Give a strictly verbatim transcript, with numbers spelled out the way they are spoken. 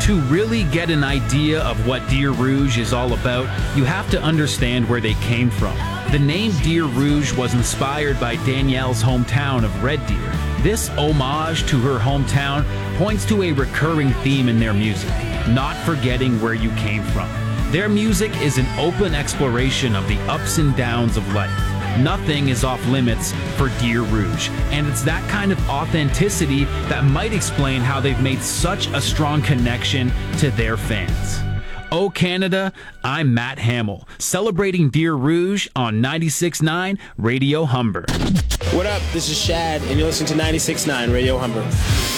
To really get an idea of what Deer Rouge is all about, you have to understand where they came from. The name Deer Rouge was inspired by Danielle's hometown of Red Deer. This homage to her hometown points to a recurring theme in their music, not forgetting where you came from. Their music is an open exploration of the ups and downs of life. Nothing is off limits for Deer Rouge, and it's that kind of authenticity that might explain how they've made such a strong connection to their fans. Oh Canada, I'm Matt Hamill, celebrating Deer Rouge on ninety-six point nine Radio Humber. What up? This is Shad, and you're listening to ninety-six point nine Radio Humber.